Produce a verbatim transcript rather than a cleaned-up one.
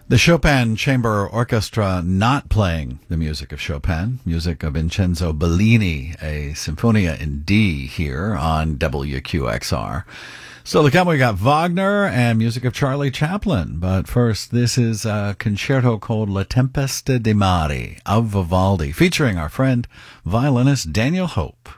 The Chopin Chamber Orchestra not playing the music of Chopin, music of Vincenzo Bellini, a Sinfonia in D here on W Q X R. So to come, we got Wagner and music of Charlie Chaplin. But first, this is a concerto called La Tempesta di Mare of Vivaldi, featuring our friend violinist Daniel Hope.